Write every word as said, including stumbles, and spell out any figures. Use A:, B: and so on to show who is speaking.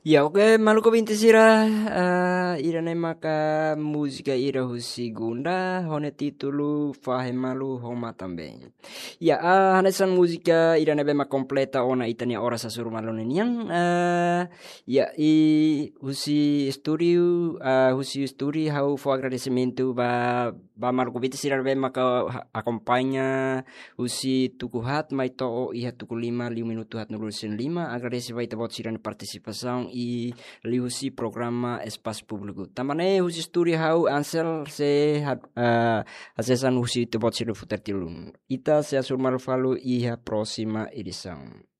A: Ya, oke, maluku bintis ira, ah, ira ne maka música ira hu segunda, hone título fahe malu homa também. Ya, ah, hanesan música ira ne bema completa ona itania ora sasur malone niang, ah, ya, e husi estúdio, ah, husi estúdio hau fo agradecimento ba ba maluku bintis ira bema ka acompanha husi tuku hat mai to o iha tuku lima liu minuto hat nulusin lima agradece vai tabot siran participação e liusi programa espaço público. Também os estúdio hau ansel se uh, acesan husi tabot siran futar tilun. Ita se asur malu falu iha próxima edição.